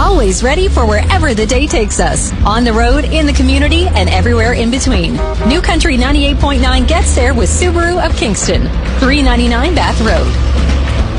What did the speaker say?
Always ready for wherever the day takes us. On the road, in the community, and everywhere in between. New Country 98.9 gets there with Subaru of Kingston. 399 Bath Road.